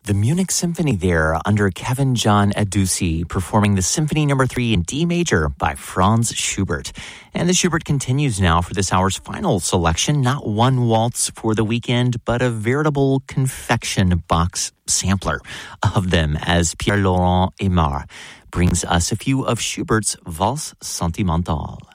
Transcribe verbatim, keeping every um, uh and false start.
The Munich Symphony there under Kevin John Adduci performing the Symphony Number three in D major by Franz Schubert. And the Schubert continues now for this hour's final selection. Not one waltz for the weekend, but a veritable confection box sampler of them as Pierre-Laurent Aimard brings us a few of Schubert's Valse Sentimentale.